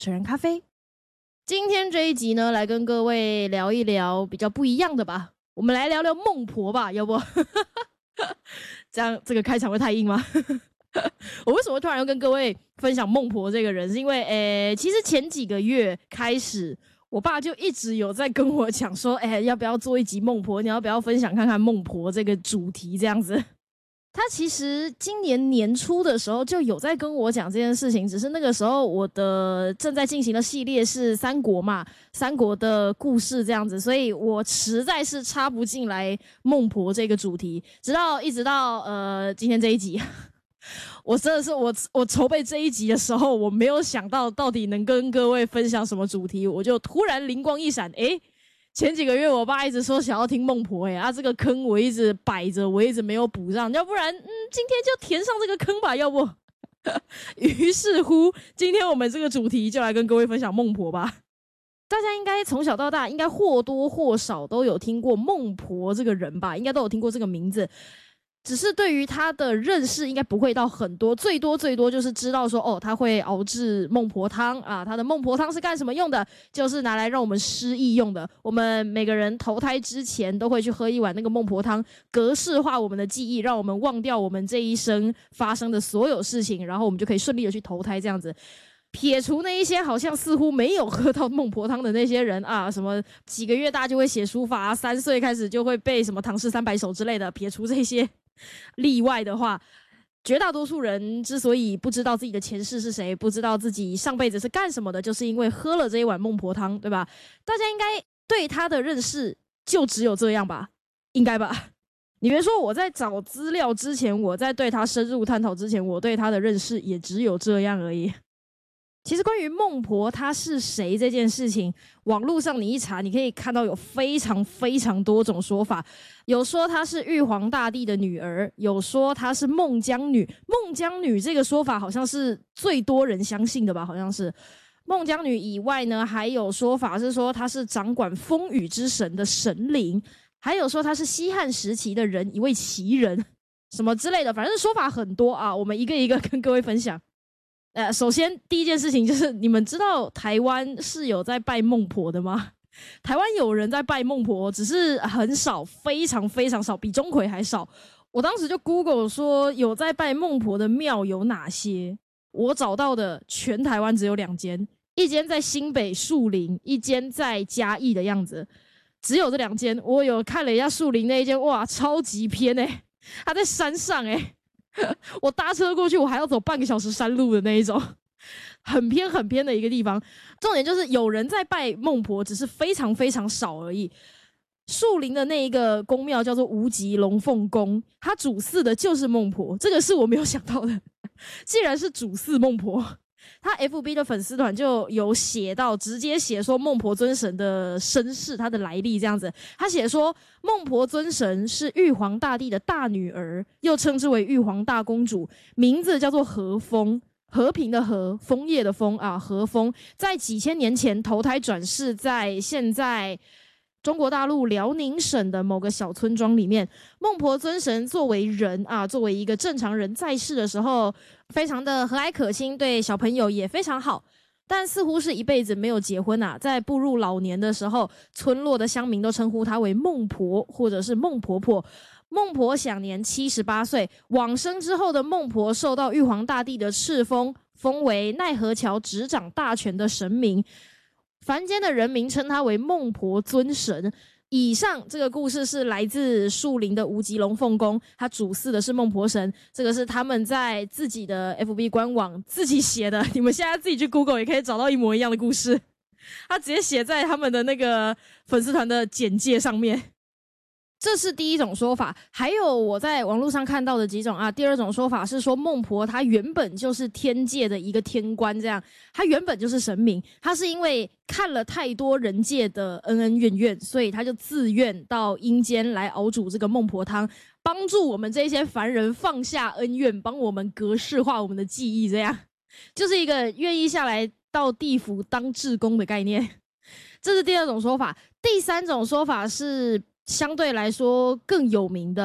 纯人咖啡。今天这一集呢，来跟各位聊一聊比较不一样的吧。我们来聊聊孟婆吧，要不？这样这个开场会太硬吗？我为什么突然要跟各位分享孟婆这个人？是因为其实前几个月开始，我爸就一直有在跟我讲说，要不要做一集孟婆？你要不要分享看看孟婆这个主题？这样子。他其实今年年初的时候就有在跟我讲这件事情，只是那个时候我的正在进行的系列是三国嘛，三国的故事这样子，所以我实在是插不进来孟婆这个主题，一直到今天这一集。我真的是我筹备这一集的时候，我没有想到到底能跟各位分享什么主题，我就突然灵光一闪，前几个月我爸一直说想要听孟婆，这个坑我一直摆着，我一直没有补上，要不然今天就填上这个坑吧，要不于是乎今天我们这个主题就来跟各位分享孟婆吧。大家应该从小到大应该或多或少都有听过孟婆这个人吧，应该都有听过这个名字，只是对于他的认识应该不会到很多，最多就是知道说他会熬制孟婆汤啊，他的孟婆汤是干什么用的？就是拿来让我们失忆用的。我们每个人投胎之前都会去喝一碗那个孟婆汤，格式化我们的记忆，让我们忘掉我们这一生发生的所有事情，然后我们就可以顺利的去投胎这样子。撇除那一些好像似乎没有喝到孟婆汤的那些人啊，什么几个月大就会写书法啊，3岁开始就会背什么唐诗300首之类的，撇除这些例外的话，绝大多数人之所以不知道自己的前世是谁，不知道自己上辈子是干什么的，就是因为喝了这一碗孟婆汤，对吧？大家应该对他的认识就只有这样吧，应该吧。你别说，我在找资料之前，我在对他深入探讨之前，我对他的认识也只有这样而已。其实关于孟婆她是谁这件事情，网络上你一查，你可以看到有非常非常多种说法，有说她是玉皇大帝的女儿，有说她是孟姜女。孟姜女这个说法好像是最多人相信的吧，好像是。孟姜女以外呢，还有说法是说她是掌管风雨之神的神灵，还有说她是西汉时期的人，一位奇人，什么之类的，反正说法很多啊，我们一个一个跟各位分享。首先第一件事情就是，你们知道台湾是有在拜孟婆的吗？台湾有人在拜孟婆，只是很少，非常非常少，比钟馗还少。我当时就 Google 说有在拜孟婆的庙有哪些，我找到的全台湾只有2间，一间在新北树林，一间在嘉义的样子，只有这2间。我有看了一下树林那一间，哇，超级偏它在山上我搭车过去，我还要走半个小时山路的那一种，很偏很偏的一个地方。重点就是有人在拜孟婆，只是非常非常少而已。树林的那一个宫庙叫做无极龙凤宫，它主祀的就是孟婆，这个是我没有想到的。既然是主祀孟婆，他 FB 的粉丝团就有写到，直接写说孟婆尊神的身世，他的来历这样子。他写说孟婆尊神是玉皇大帝的大女儿，又称之为玉皇大公主，名字叫做和风，和平的和，枫叶的枫啊，和风。在几千年前投胎转世在现在中国大陆辽宁省的某个小村庄里面。孟婆尊神作为人啊，作为一个正常人在世的时候，非常的和蔼可亲，对小朋友也非常好，但似乎是一辈子没有结婚啊。在步入老年的时候，村落的乡民都称呼她为孟婆或者是孟婆婆。孟婆享年78岁，往生之后的孟婆受到玉皇大帝的敕封，封为奈何桥执掌大权的神明，凡间的人民称她为孟婆尊神。以上这个故事是来自树林的无极龙凤宫，它主祀的是孟婆神，这个是他们在自己的 FB 官网自己写的，你们现在自己去 Google 也可以找到一模一样的故事，他直接写在他们的那个粉丝团的简介上面。这是第一种说法，还有我在网络上看到的几种啊。第二种说法是说孟婆她原本就是天界的一个天官，这样她原本就是神明，她是因为看了太多人界的恩恩怨怨，所以她就自愿到阴间来熬煮这个孟婆汤，帮助我们这些凡人放下恩怨，帮我们格式化我们的记忆，这样就是一个愿意下来到地府当志工的概念。这是第二种说法。第三种说法是相对来说更有名的，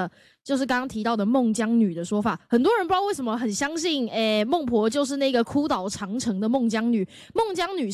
就是刚刚提到的孟姜女的说法。很多人不知道为什么很相信，孟婆就是那个哭倒长城的孟姜女。孟姜女